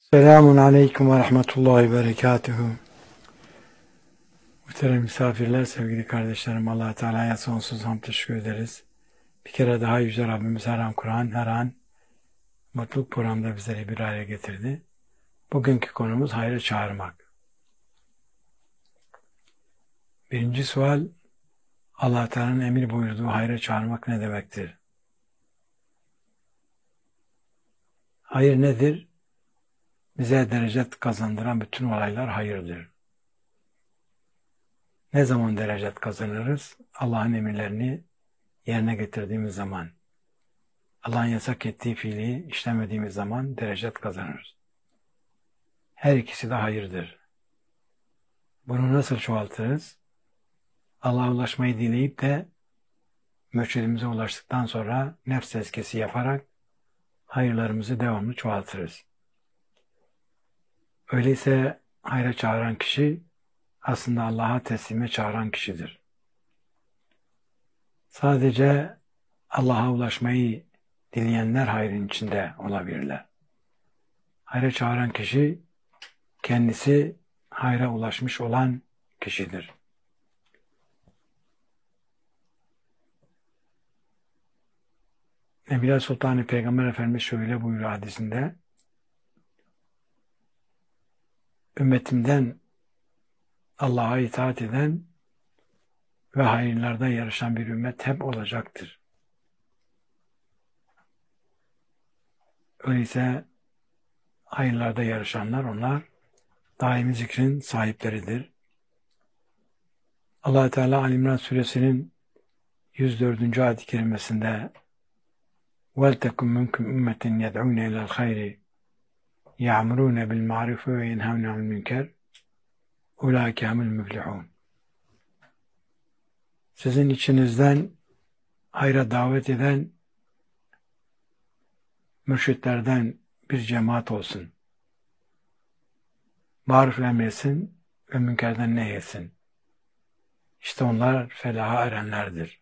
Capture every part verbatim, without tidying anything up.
Selamun Aleyküm ve Rahmetullahi ve Berekatuhu. Muhterem misafirler, sevgili kardeşlerim, Allah Teala'ya sonsuz hamd teşekkür ederiz. Bir kere daha Yüce Rabbimiz her an Kur'an, her an mutluluk programda bizleri bir araya getirdi. Bugünkü konumuz hayra çağırmak. Birinci sual, Allah Teala'nın emir buyurduğu hayra çağırmak ne demektir? Hayır nedir? Bize derecet kazandıran bütün olaylar hayırdır. Ne zaman derecet kazanırız? Allah'ın emirlerini yerine getirdiğimiz zaman. Allah'ın yasak ettiği fiili işlemediğimiz zaman derecet kazanırız. Her ikisi de hayırdır. Bunu nasıl çoğaltırız? Allah'a ulaşmayı dileyip de mürşidimize ulaştıktan sonra nefs tezkiyesi yaparak hayırlarımızı devamlı çoğaltırız. Öyleyse hayra çağıran kişi aslında Allah'a teslime çağıran kişidir. Sadece Allah'a ulaşmayı dileyenler hayrın içinde olabilirler. Hayra çağıran kişi kendisi hayra ulaşmış olan kişidir. Nebiler Sultanı Peygamber Efendimiz şöyle buyuruyor hadisinde: ümmetimden Allah'a itaat eden ve hayırlarda yarışan bir ümmet hep olacaktır. Öyleyse hayırlarda yarışanlar, onlar daimi zikrin sahipleridir. Allah Teala Ali İmran suresinin yüz dördüncü ayet-i kerimesinde وَلْتَكُمْ مِنْكُمْ اُمَّةٍ يَدْعُونَ اِلَى الْخَيْرِ يَعْمُرُونَ بِالْمَعْرُفِ وَيَنْهَوْنَ عَنِ الْمُنْكَرِ اُولَٰئِكَ هُمُ الْمُفْلِحُونَ. Sizin içinizden hayra davet eden mürşitlerden bir cemaat olsun. Maruf emretsin ve münkerden nehyesin. İşte onlar felaha erenlerdir.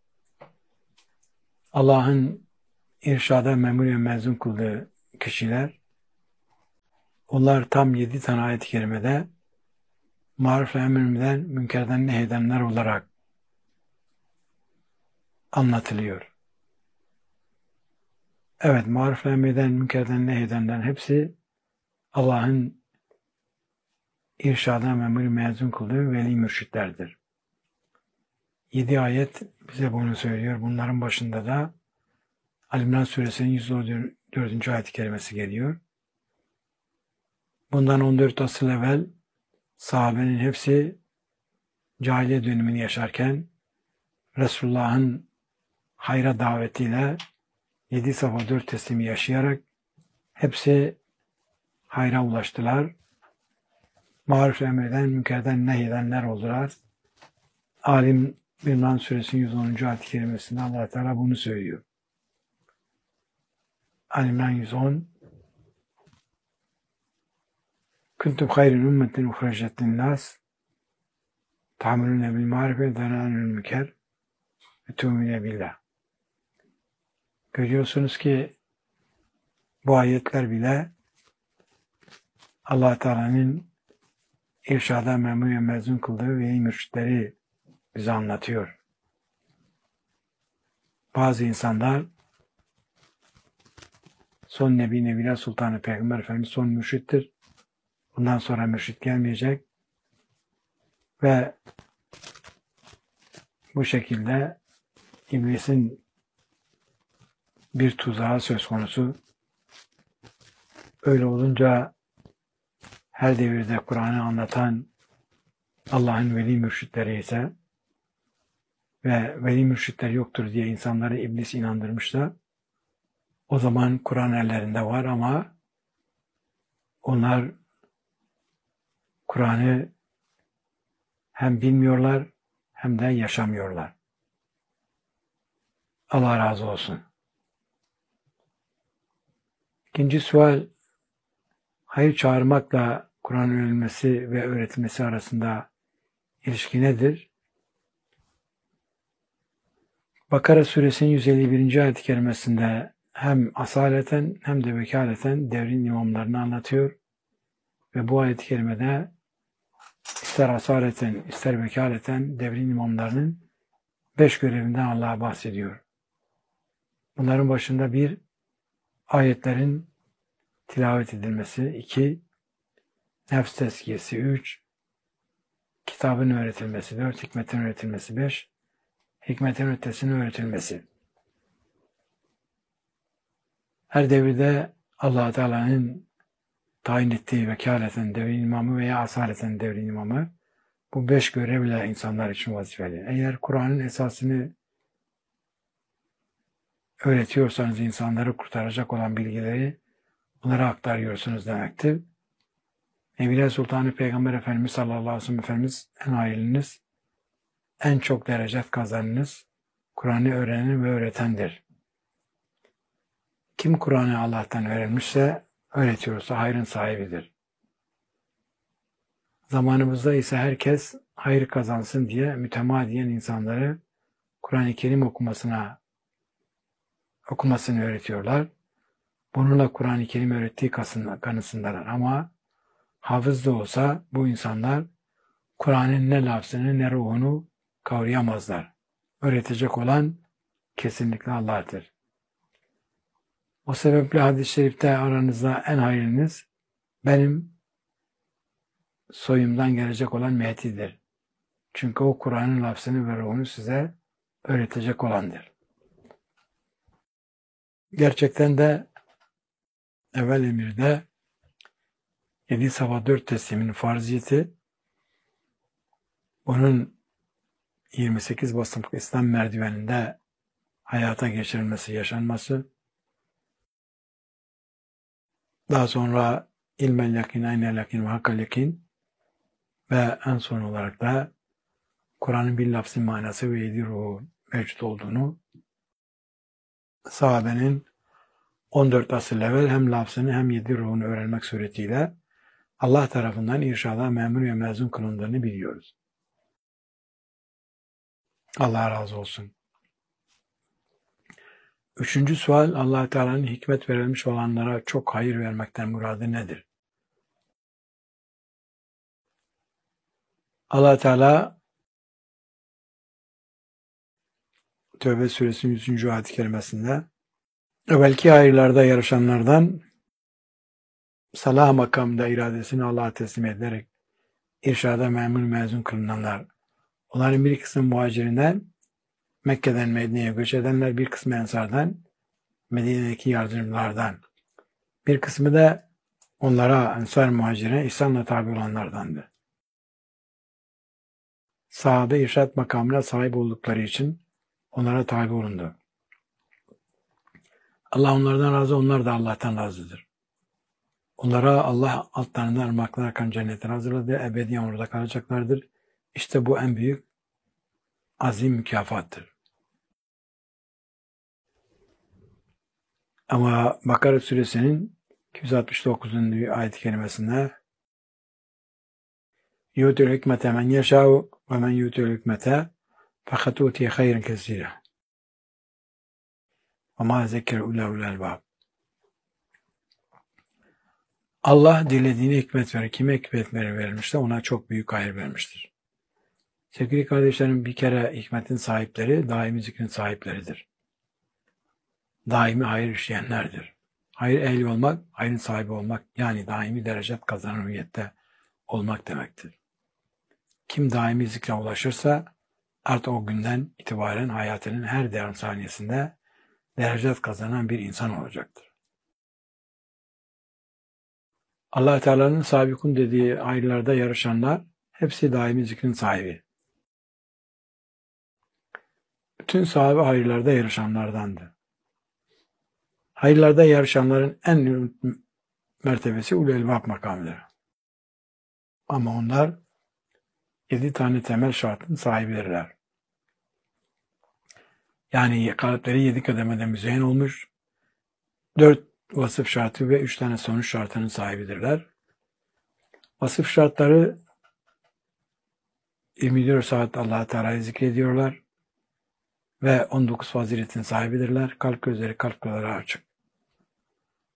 Allah'ın irşada memur ve mezun kıldığı kişiler, onlar tam yedi tane ayet-i kerimede maruf emreden, münkerden nehyedenler olarak anlatılıyor. Evet, maruf emreden, münkerden nehyedenlerin hepsi Allah'ın irşada memur ve mezun kıldığı veli mürşitlerdir. Yedi ayet bize bunu söylüyor. Bunların başında da Ali İmran suresinin yüz dördüncü ayet-i kerimesi geliyor. Bundan on dört asıl evvel sahabenin hepsi cahiliye dönemini yaşarken Resulullah'ın hayra davetiyle yedi safa dört teslimi yaşayarak hepsi hayra ulaştılar. Maruf emreden, münkerden nehyedenler oldular. Ali İmran suresinin yüz onuncu ayet-i kerimesinde Allah Teala bunu söylüyor. Ali İmran yüz on Kuntum hayrun ümmetin uhracet linnâs ta'murûne bil ma'ruf ve tenhâne anil münker ve tu'minûne billah. Görüyorsunuz ki bu ayetler bile Allah Teala'nın irşada memur ve mezun kıldığı veli mürşitleri bize anlatıyor. Bazı insanlar son Nebi Nebiler Sultanı Peygamber Efendimiz son mürşittir. Bundan sonra mürşit gelmeyecek ve bu şekilde iblisin bir tuzağı söz konusu. Öyle olunca her devirde Kur'an'ı anlatan Allah'ın veli mürşitleri ise ve veli mürşitler yoktur diye insanları iblis inandırmışsa o zaman Kur'an ellerinde var ama onlar Kur'an'ı hem bilmiyorlar hem de yaşamıyorlar. Allah razı olsun. İkinci sual, hayır çağırmakla Kur'an öğrenilmesi ve öğretilmesi arasında ilişki nedir? Bakara suresinin yüz elli birinci ayet-i kerimesinde hem asaleten hem de vekaleten devrin imamlarını anlatıyor. Ve bu ayet-i kerimede ister asaleten ister vekaleten devrin imamlarının beş görevinden Allah'a bahsediyor. Bunların başında bir, ayetlerin tilavet edilmesi, iki, nefs tezkiyesi, üç, kitabın öğretilmesi, dört, hikmetin öğretilmesi, beş, hikmetin ötesinin öğretilmesi. Her devirde Allah Teala'nın tayin ettiği vekaleten devrin imamı veya asaleten devrin imamı bu beş görevle insanlar için vazifeli. Eğer Kur'an'ın esasını öğretiyorsanız insanları kurtaracak olan bilgileri onlara aktarıyorsunuz demektir. Nebiler Sultanı Peygamber Efendimiz sallallahu aleyhi ve sellem Efendimiz en hayırlınız, en çok derecet kazanınız Kur'an'ı öğrenen ve öğretendir. Kim Kur'an'ı Allah'tan öğrenmişse, öğretiyorsa hayrın sahibidir. Zamanımızda ise herkes hayır kazansın diye mütemadiyen insanları Kur'an-ı Kerim okumasına okumasını öğretiyorlar. Bununla Kur'an-ı Kerim öğrettiği kanısındalar. Ama hafız da olsa bu insanlar Kur'an'ın ne lafzını ne ruhunu kavrayamazlar. Öğretecek olan kesinlikle Allah'tır. O sebeple hadis-i şerifte aranızda en hayırlınız benim soyumdan gelecek olan Mehdi'dir. Çünkü o Kur'an'ın lafzını ve ruhunu size öğretecek olandır. Gerçekten de evvel emirde yedi sabah dört teslimin farziyeti, bunun yirmi sekiz basamaklı İslam merdiveninde hayata geçirilmesi, yaşanması, daha sonra ilmen yakin, aynel yakin ve hakkal yakin ve en son olarak da Kur'an'ın bir lafzı manası ve yedi ruhu mevcut olduğunu sahabenin on dört asır evvel hem lafzını hem yedi ruhunu öğrenmek suretiyle Allah tarafından irşada memur ve mezun kılındığını biliyoruz. Allah razı olsun. Üçüncü sual, Allah Teala'nın hikmet verilmiş olanlara çok hayır vermekten muradı nedir? Allah Teala Tevbe suresinin yüzüncü ayet-i kerimesinde evvelki hayırlarda yarışanlardan salah makamında iradesini Allah'a teslim ederek irşada memur mezun kılınanlar, onların bir kısmı muhacirinden Mekke'den Medine'ye göç edenler, bir kısmı Ensar'dan, Medine'deki yardımcılardan, bir kısmı da onlara Ensar muhacirine ihsanla tabi olanlardandı. Sahabe irşat makamına sahip oldukları için onlara tabi olundu. Allah onlardan razı, onlar da Allah'tan razıdır. Onlara Allah altlarından ırmaklar akan cennetler hazırladı, ebediyen orada kalacaklardır. İşte bu en büyük azim mükafattır. Ama Bakara suresinin iki yüz altmış dokuzuncu ayet-i kerimesinde yu'tul hikmete men yeşâ'u ve men yu'tul hikmete fakat utiye hayran kesîra ve mâ zekkeru illâ ulul albâb. Allah dilediğine hikmet verir. Kime hikmet verilmişse ona çok büyük hayır vermiştir. Sevgili kardeşlerim, bir kere hikmetin sahipleri daimi zikrin sahipleridir. Daimi hayır işleyenlerdir. Hayır ehli olmak, hayrın sahibi olmak, yani daimi derecet kazanan hüviyette olmak demektir. Kim daimi zikre ulaşırsa artık o günden itibaren hayatının her devran saniyesinde derecet kazanan bir insan olacaktır. Allah Teala'nın sabikun dediği hayırlarda yarışanlar hepsi daimi zikrin sahibi. Bütün sahabe hayırlarda yarışanlardandı. Hayırlarda yarışanların en mertebesi ulul elbab makamıdır. Ama onlar yedi tane temel şartın sahibidirler. Yani kalpleri yedi kademede müzeyyen olmuş, dört vasıf şartı ve üç tane sonuç şartının sahibidirler. Vasıf şartları yirmi dört saat Allah-u Teala'yı zikrediyorlar ve on dokuz faziletin sahibidirler. Kalp gözleri kalp gözleri açık.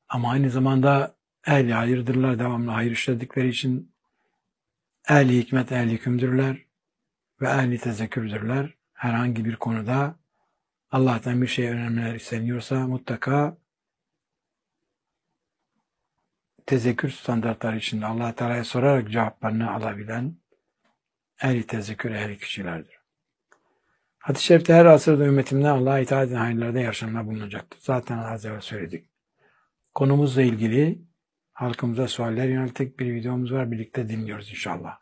Ama aynı zamanda ehli hayırdırlar, devamlı hayır işledikleri için ehli hikmet, ehli hükümdürler ve ehli tezekkürdürler. Herhangi bir konuda Allah'tan bir şey öğrenmeler isteniyorsa mutlaka tezekkür standartları içinde Allah Teala'ya sorarak cevaplarını alabilen ehli tezekkür, ehli kişilerdir. Hadis-i şerifte her asırda ümmetimden Allah'a itaat eden hayırlarda yaşamına bulunacaktır. Zaten az evvel söyledik. Konumuzla ilgili halkımıza sualler yönelttik bir videomuz var. Birlikte dinliyoruz inşallah.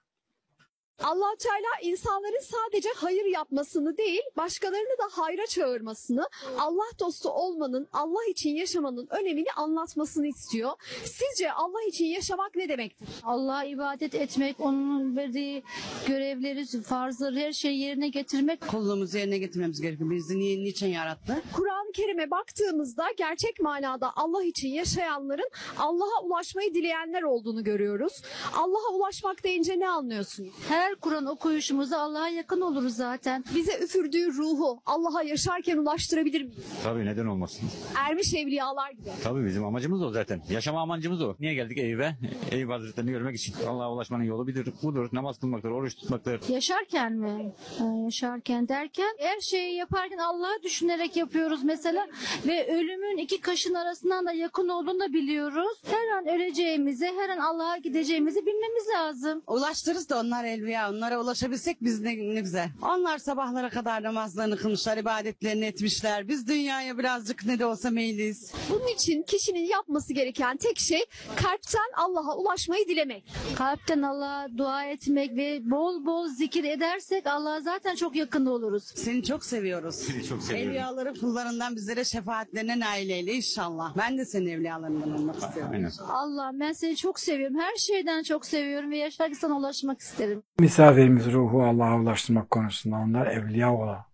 Allah Teala insanların sadece hayır yapmasını değil, başkalarını da hayra çağırmasını, Allah dostu olmanın, Allah için yaşamanın önemini anlatmasını istiyor. Sizce Allah için yaşamak ne demektir? Allah'a ibadet etmek, onun verdiği görevleri, farzları, her şeyi yerine getirmek. Kulluğumuzu yerine getirmemiz gerekiyor. Bizi niye, niçin yarattı? Kur'an-ı Kerim'e baktığımızda gerçek manada Allah için yaşayanların Allah'a ulaşmayı dileyenler olduğunu görüyoruz. Allah'a ulaşmak deyince ne anlıyorsunuz? Her Kur'an okuyuşumuzda Allah'a yakın oluruz zaten. Bize üfürdüğü ruhu Allah'a yaşarken ulaştırabilir miyiz? Tabii, neden olmasın? Ermiş evliyalar gibi. Tabii, bizim amacımız o zaten. Yaşama amacımız o. Niye geldik Eyüp'e? Eyüp Hazretleri'ni görmek için. Allah'a ulaşmanın yolu bilir, budur. Namaz kılmaktır, oruç tutmaktır. Yaşarken mi? Ha, yaşarken derken her şeyi yaparken Allah'ı düşünerek yapıyoruz mesela. Ve ölümün iki kaşın arasından da yakın olduğunu da biliyoruz. Her an öleceğimizi, her an Allah'a gideceğimizi bilmemiz lazım. Ulaştırırız da onlar elviya. Onlara ulaşabilsek biz ne, ne güzel. Onlar sabahlara kadar namazlarını kılmışlar, ibadetlerini etmişler. Biz dünyaya birazcık ne de olsa meyilliyiz. Bunun için kişinin yapması gereken tek şey kalpten Allah'a ulaşmayı dilemek. Kalpten Allah'a dua etmek ve bol bol zikir edersek Allah'a zaten çok yakın oluruz. Seni çok seviyoruz. Seni çok seviyorum. Evliyaların kullarından bizlere şefaatlerine nail eyle inşallah. Ben de senin evliyalarından olmak istiyorum. Aynen. Allah'ım ben seni çok seviyorum. Her şeyden çok seviyorum ve yaşarken sana ulaşmak isterim. Misafirimiz ruhu Allah'a ulaştırmak konusunda onlar evliya ola.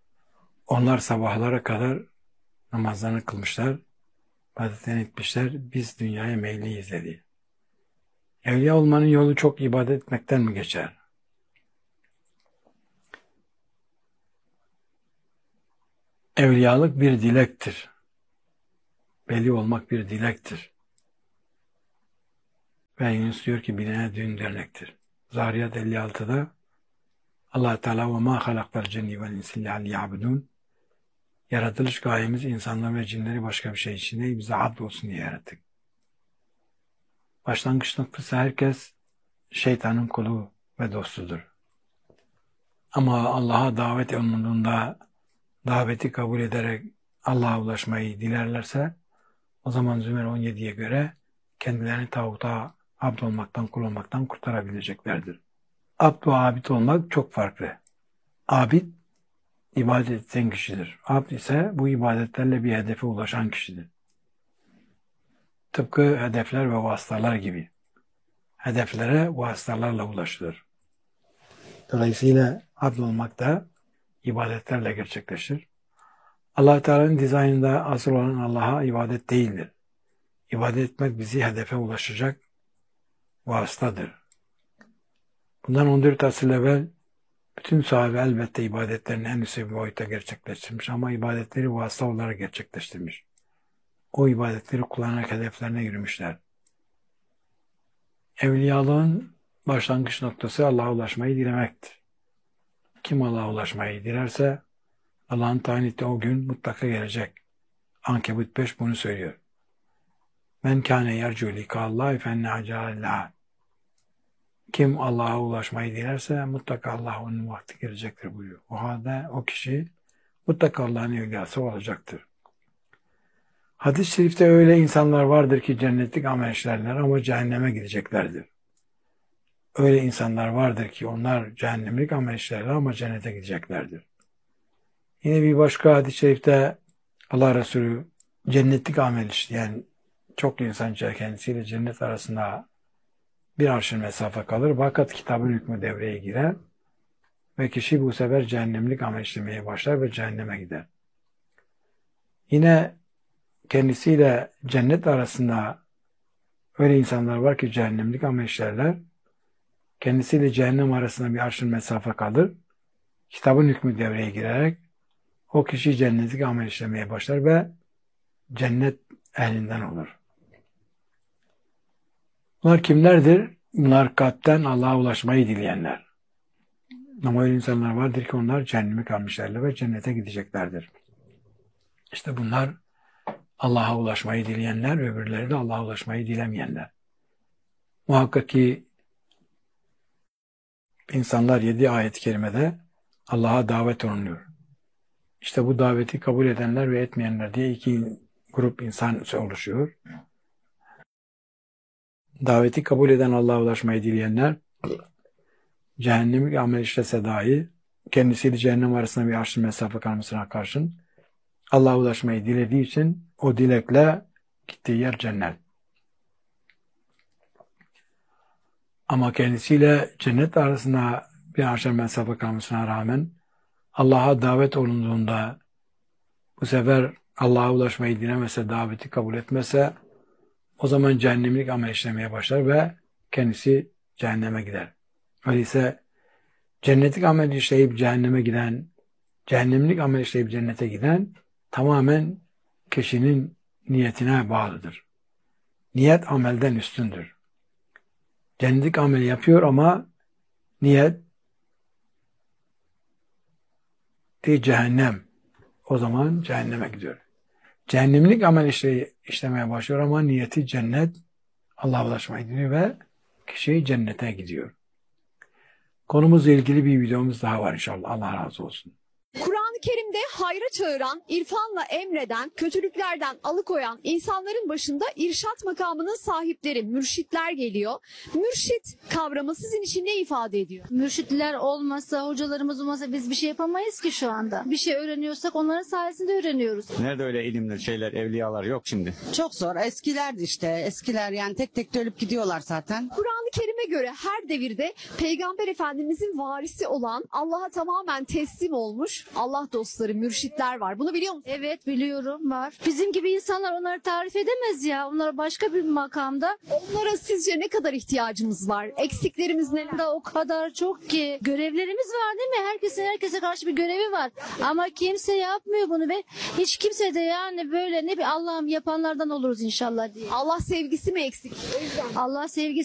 Onlar sabahlara kadar namazlarını kılmışlar, ibadetlerini etmişler. Biz dünyaya meyilliyiz dedi. Evliya olmanın yolu çok ibadet etmekten mi geçer? Evliyalık bir dilektir. Veli olmak bir dilektir. Ve Yunus diyor ki bilene düğün dernektir. Zariyat elli altıda Allah Teala ve ma halaktal cenni vel insi illa liya'budun. Yaratılış gayemiz insanlar ve cinleri başka bir şey için değil, bize abd olsun diye yarattık. Başlangıç noktası herkes şeytanın kulu ve dostudur. Ama Allah'a davet umudunda daveti kabul ederek Allah'a ulaşmayı dilerlerse o zaman Zümer on yediye göre kendilerini tağuta abd olmaktan, kul olmaktan kurtarabileceklerdir. Abd ve abid olmak çok farklı. Abid, ibadet eden kişidir. Abd ise bu ibadetlerle bir hedefe ulaşan kişidir. Tıpkı hedefler ve vasıtalar gibi. Hedeflere vasıtalarla ulaşılır. Dolayısıyla abd olmak da ibadetlerle gerçekleşir. Allah Teala'nın dizaynında asıl olan Allah'a ibadet değildir. İbadet etmek bizi hedefe ulaşacak vasıtadır. Bundan on dört asır evvel bütün sahabe elbette ibadetlerini en üst bir boyutta gerçekleştirmiş ama ibadetleri vasıta olarak gerçekleştirmiş. O ibadetleri kullanarak hedeflerine yürümüşler. Evliyalığın başlangıç noktası Allah'a ulaşmayı dilemektir. Kim Allah'a ulaşmayı dilerse Allah'ın tayin ettiği o gün mutlaka gelecek. Ankebut beş bunu söylüyor. Men kâne yercu likâllâhi fenne acâlillâh. Kim Allah'a ulaşmayı dilerse mutlaka Allah onun vakti gelecektir buyuruyor. O halde o kişi mutlaka Allah'ın evliyası olacaktır. Hadis-i şerifte öyle insanlar vardır ki cennetlik amel işlerler ama cehenneme gideceklerdir. Öyle insanlar vardır ki onlar cehennemlik amel işlerler ama cennete gideceklerdir. Yine bir başka hadis-i şerifte Allah Resulü cennetlik amel işleyen çok insan kendisiyle cennet arasında bir arşın mesafe kalır. Fakat kitabın hükmü devreye girer ve kişi bu sefer cehennemlik amel işlemeye başlar ve cehenneme gider. Yine kendisiyle cennet arasında öyle insanlar var ki cehennemlik amel işlerler. Kendisiyle cehennem arasında bir arşın mesafe kalır. Kitabın hükmü devreye girerek o kişi cennetlik amel işlemeye başlar ve cennet ehlinden olur. Bunlar kimlerdir? Bunlar kalpten Allah'a ulaşmayı dileyenler. Ama öyle insanlar vardır ki onlar cehennemi kalmışlardır ve cennete gideceklerdir. İşte bunlar Allah'a ulaşmayı dileyenler, öbürleri de Allah'a ulaşmayı dilemeyenler. Muhakkak ki insanlar yedi ayet-i kerimede Allah'a davet olunuyor. İşte bu daveti kabul edenler ve etmeyenler diye iki grup insan oluşuyor. Daveti kabul eden Allah'a ulaşmayı dileyenler, cehennemlik amel işlese dahi kendisiyle cehennem arasında bir arşın mesafe kalmasına karşın Allah'a ulaşmayı dilediği için o dilekle gittiği yer cennet. Ama kendisiyle cennet arasında bir arşın mesafe kalmasına rağmen Allah'a davet olunduğunda bu sefer Allah'a ulaşmayı dilemese, daveti kabul etmese o zaman cehennemlik amel işlemeye başlar ve kendisi cehenneme gider. Öyleyse cennetlik amel işleyip cehenneme giden, cehennemlik amel işleyip cennete giden tamamen kişinin niyetine bağlıdır. Niyet amelden üstündür. Cennetlik amel yapıyor ama niyet de cehennem. O zaman cehenneme gidiyor. Cehennemlik amel işle, işlemeye başlıyor ama niyeti cennet, Allah'a ulaşmaya gidiyor ve kişi cennete gidiyor. Konumuzla ilgili bir videomuz daha var inşallah. Allah razı olsun. Kur'an-ı Kerim'de hayra çağıran, irfanla emreden, kötülüklerden alıkoyan insanların başında irşat makamının sahipleri, mürşitler geliyor. Mürşit kavramı sizin için ne ifade ediyor? Mürşitler olmasa, hocalarımız olmasa biz bir şey yapamayız ki şu anda. Bir şey öğreniyorsak onların sayesinde öğreniyoruz. Nerede öyle ilimler, şeyler, evliyalar yok şimdi. Çok zor. Eskilerdi işte. Eskiler yani tek tek de ölüp gidiyorlar zaten. Kur'an-ı Kerim'e göre her devirde Peygamber Efendimizin varisi olan, Allah'a tamamen teslim olmuş Allah dostları, mürşitler var. Bunu biliyor musun? Evet biliyorum var. Bizim gibi insanlar onları tarif edemez ya. Onlar başka bir makamda. Onlara sizce ne kadar ihtiyacımız var? Eksiklerimiz neler? Da o kadar çok ki. Görevlerimiz var değil mi? Herkesin herkese karşı bir görevi var. Ama kimse yapmıyor bunu ve hiç kimse de yani böyle ne bir Allah'ım yapanlardan oluruz inşallah diye. Allah sevgisi mi eksik? Allah sevgisi